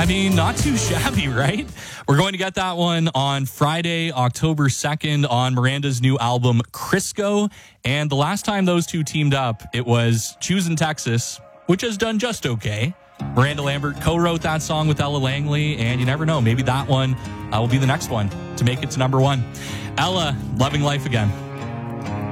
I mean, not too shabby, right? We're going to get that one on Friday, October 2nd on Miranda's new album, Crisco. And the last time those two teamed up, it was Choosing Texas, which has done just okay. Miranda Lambert co-wrote that song with Ella Langley, and you never know, maybe that one will be the next one to make it to number one. Ella, loving life again.